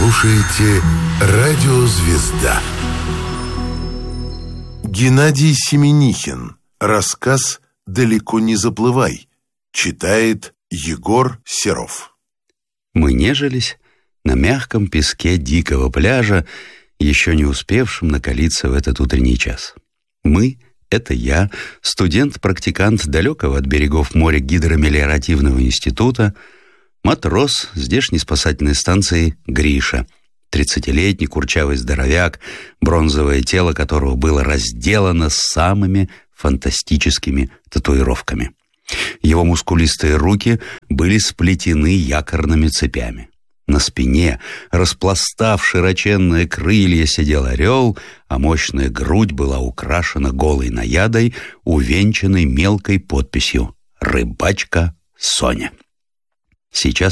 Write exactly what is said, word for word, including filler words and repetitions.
слушаете «Радио Звезда». Геннадий Семенихин. Рассказ «Далеко не заплывай». Читает Егор Серов. Мы нежились на мягком песке дикого пляжа, еще не успевшим накалиться в этот утренний час. Мы — это я, студент-практикант далекого от берегов моря гидромелиоративного института, матрос здешней спасательной станции Гриша, тридцатилетний курчавый здоровяк, бронзовое тело которого было разделано самыми фантастическими татуировками. Его мускулистые руки были сплетены якорными цепями. На спине, распластав широченные крылья, сидел орел, а мощная грудь была украшена голой наядой, увенчанной мелкой подписью «Рыбачка Соня». Сейчас